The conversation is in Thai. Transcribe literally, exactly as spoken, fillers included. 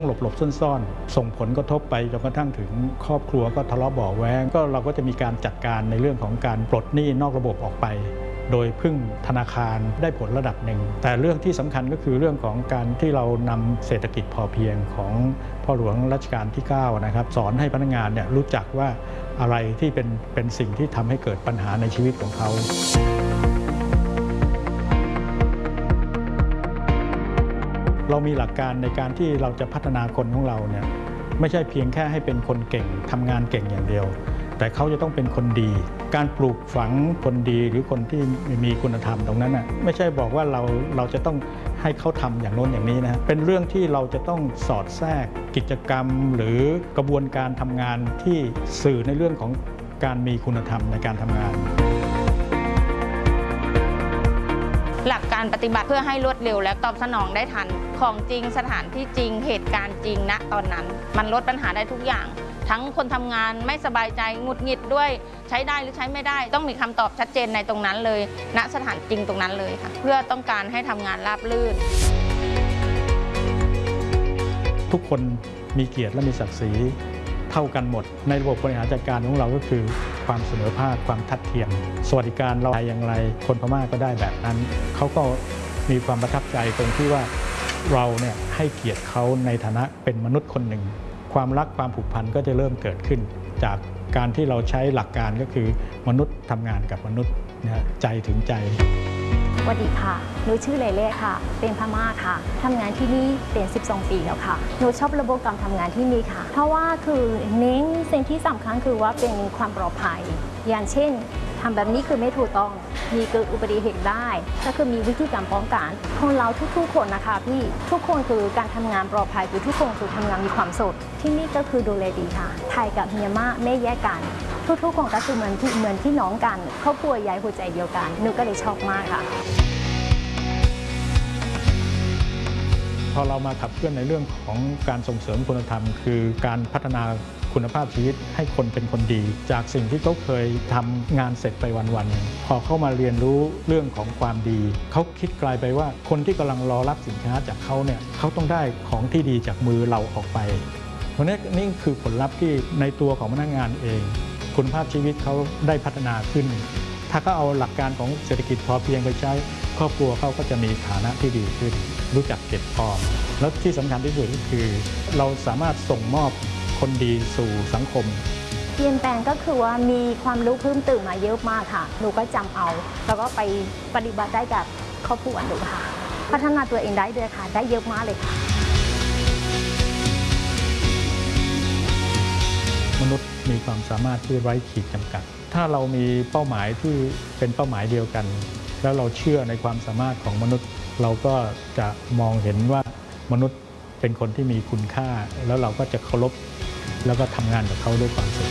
หลบหลบซ่อนๆส่งผลกระทบไปจนกระทั่งถึงครอบครัวก็ทะเลาะเบาะแว้งก็เราก็จะมีการจัดการในเรื่องของการปลดหนี้นอกระบบออกไปโดยพึ่งธนาคารได้ผลระดับหนึ่งแต่เรื่องที่สำคัญก็คือเรื่องของการที่เรานำเศรษฐกิจพอเพียงของพ่อหลวงรัชกาลที่เก้านะครับสอนให้พนักงานเนี่ยรู้จักว่าอะไรที่เป็นเป็นสิ่งที่ทำให้เกิดปัญหาในชีวิตของเขาเรามีหลักการในการที่เราจะพัฒนาคนของเราเนี่ยไม่ใช่เพียงแค่ให้เป็นคนเก่งทำงานเก่งอย่างเดียวแต่เขาจะต้องเป็นคนดีการปลูกฝังคนดีหรือคนที่มีคุณธรรมตรงนั้นน่ะไม่ใช่บอกว่าเราเราจะต้องให้เขาทำอย่างโน้นอย่างนี้นะเป็นเรื่องที่เราจะต้องสอดแทรกกิจกรรมหรือกระบวนการทำงานที่สื่อในเรื่องของการมีคุณธรรมในการทำงานหลักการปฏิบัติเพื่อให้รวดเร็วและตอบสนองได้ทันของจริงสถานที่จริงเหตุการณ์จริงณตอนนั้นมันลดปัญหาได้ทุกอย่างทั้งคนทำงานไม่สบายใจหงุดหงิดด้วยใช้ได้หรือใช้ไม่ได้ต้องมีคำตอบชัดเจนในตรงนั้นเลยณสถานจริงตรงนั้นเลยค่ะเพื่อต้องการให้ทำงานราบรื่นทุกคนมีเกียรติและมีศักดิ์ศรีเท่ากันหมดในระบบบริหารจัดการของเราก็คือความเสมอภาคความทัดเทียมสวัสดิการเราอย่างไรคนพม่าก็ได้แบบนั้นเขาก็มีความประทับใจตรงที่ว่าเราเนี่ยให้เกียรติเขาในฐานะเป็นมนุษย์คนหนึ่งความรักความผูกพันก็จะเริ่มเกิดขึ้นจากการที่เราใช้หลักการก็คือมนุษย์ทำงานกับมนุษย์นะใจถึงใจสวัสดีค่ะหนูชื่อเลเล่ค่ะเป็นพม่าค่ะทำงานที่นี่เป็นสิบสองปีแล้วค่ะหนูชอบระบบการทำงานที่นี่ค่ะเพราะว่าคือเน้นสิ่งที่สำคัญคือว่าเป็นความปลอดภัยอย่างเช่นทำแบบนี้คือไม่ถูกต้องมีเกิดอุบัติเหตุได้ก็คือมีวิธีการป้องกันของเราทุกๆคนนะคะพี่ทุกคนคือการทำงานปลอดภัยคือทุกคนคือทำงานมีความสุขที่นี่ก็คือดูแลดีค่ะไทยกับเมียนมาไม่แยกกันทุกๆคนก็คือเหมือนที่เหมือนที่น้องกันครอบครัวใหญ่หัวใจเดียวกันหนูก็เลยชอบมากค่ะพอเรามาขับเคลื่อนในเรื่องของการส่งเสริมคุณธรรมคือการพัฒนาคุณภาพชีวิตให้คนเป็นคนดีจากสิ่งที่เขาเคยทำงานเสร็จไปวันๆพอเข้ามาเรียนรู้เรื่องของความดีเขาคิดกลายไปว่าคนที่กำลังรอรับสินค้าจากเขาเนี่ยเขาต้องได้ของที่ดีจากมือเราออกไปเพราะนี้นี่คือผลลัพธ์ที่ในตัวของพนักงานเองคุณภาพชีวิตเขาได้พัฒนาขึ้นถ้าเขาเอาหลักการของเศรษฐกิจพอเพียงไปใช้ครอบครัวเขาก็จะมีฐานะที่ดีขึ้นรู้จักเก็บออมแล้วที่สำคัญที่สุดก็คือเราสามารถส่งมอบคนดีสู่สังคมเปลี่ยนแปลงก็คือว่ามีความรู้เพิ่มเติมมาเยอะมากค่ะหนูก็จำเอาแล้วก็ไปปฏิบัติได้กับครอบครัวหนูค่ะพัฒนาตัวเองได้ด้วยค่ะได้เยอะมากเลยค่ะมนุษย์มีความสามารถที่ไร้ขีดจำกัดถ้าเรามีเป้าหมายที่เป็นเป้าหมายเดียวกันแล้วเราเชื่อในความสามารถของมนุษย์เราก็จะมองเห็นว่ามนุษย์เป็นคนที่มีคุณค่าแล้วเราก็จะเคารพแล้วก็ทำงานกับเขาด้วยความสุข